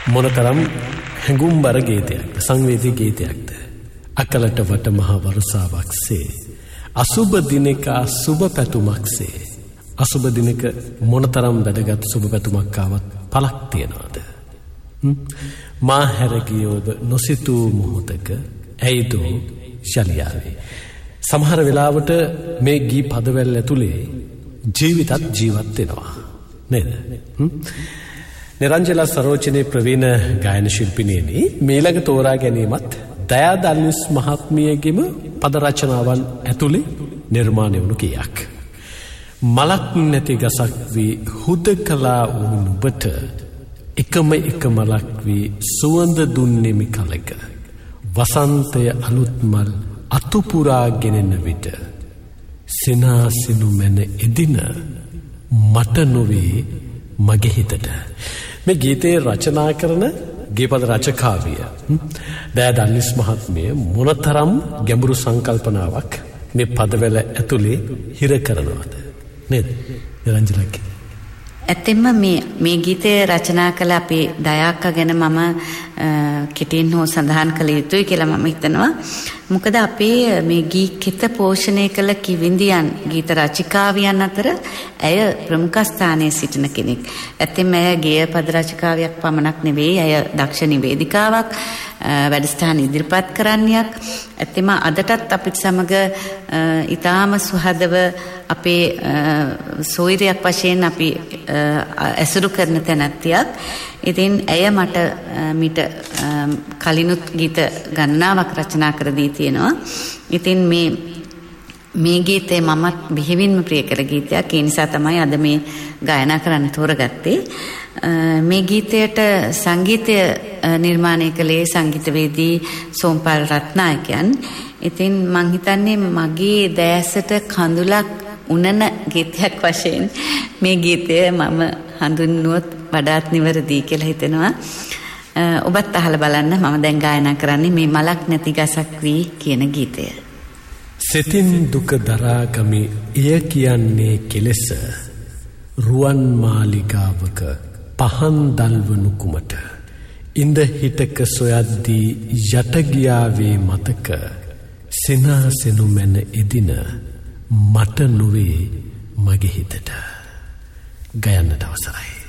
මොනතරම් හැඟුම්බර ගීතයක්ද, සංවේදී ගීතයක්ද. අකලට වට මහ වර්ෂාවක්සේ, අසුබ දිනක සුබ පැතුමක්සේ. අසුබ දිනක මොනතරම් වැදගත් සුබ පැතුමක් ආවත් පළක් තියනවාද? මා හැරගිය ඔබ නොසිතූ මොහොතක ඇයිදෝ ශලියාවේ. සමහර වෙලාවට මේ ගී පදවැල් ඇතුලේ ජීවිතත් ජීවත් වෙනවා නේද? නිරංජලා සරෝජනේ ප්‍රවීණ ගායන ශිල්පිනියනි, මේළඟ තෝරා ගැනීමත් දයා දල්විස් මහත්මියගේම පද රචනාවන් ඇතුලේ නිර්මාණය වුණු කීයක්. මලක් නැති ගසක් වී හුදකලා වූ නුඹට එකම එක මලක් වී සුවඳ දුන්නේමි කලක. වසන්තය අලුත් මල් අතුපුරා ගෙනෙන විට සෙනාසිනු මැන එදින මට නොවේ මගේ හිතට. මේ ගීතේ රචනා කරන ගීපද රචකාවිය දයා දල්විස් මහත්මිය මොනතරම් ගැඹුරු සංකල්පනාවක් මේ පදවල ඇතුලේ හිර කරනවද නේද නිරංජලකේ? ඇත්තෙන්ම මේ ගීතය රචනා කළ අපේ දයාක්ක ගැන මම කෙටියෙන් හෝ සඳහන් කළ යුතුයි කියලා මම හිතනවා. මොකද අපේ මේ ගී කිත පෝෂණය කළ කිවිඳියන් ගීත රචිකාවියන් අතර ඇය ප්‍රමුඛ ස්ථානයේ සිටින කෙනෙක්. ඇත්තෙන්ම ඇය ගේය පද රචිකාවියක් පමණක් නෙවෙයි, ඇය දක්ෂ නිවේදිකාවක්, වැඩසටහන් ඉදිරිපත් කරන්නියක්. ඇත්තෙන්ම අදටත් අපිට සමග ඊටාම සුහදව අපේ සොයිරියක් වශයෙන් අපි ඇසුරු කරන තැනැත්තියක්. ඉතින් ඇය මට මිට කලිනුත් ගීත ගණනාවක් රචනා කර දී තියෙනවා. ඉතින් මේ ගීතේ මමත් බෙහෙවින්ම ප්‍රිය කර ගීතයක්. ඒ නිසා තමයි අද මේ ගායනා කරන්න තෝරගත්තේ. මේ ගීතයට සංගීතය නිර්මාණය කළේ සංගීතවේදී සෝම්පාල් රත්නායකයන්. ඉතින් මං හිතන්නේ මගේ දැසට කඳුලක් උනන ගීතයක් වශයෙන් මේ ගීතය මම හඳුන්වුවොත් වඩාත් නිවැරදි කියලා හිතෙනවා. ඔබත් අහලා බලන්න. මම දැන් ගායනා කරන්නේ මේ මලක් නැති ගසක් වී කියන ගීතය. සිතින් දුක දරාගමි එය කියන්නේ කෙලෙස, රුවන් මාලිගාවක පහන් දල්වනු කුමට. ඉඳ හිටක සොයද්දී යට ගියාවේ මතක, සෙනාසෙනු මැන එදින මට නොවේ මගේ හිතට. ගයන්නට අවසරයි.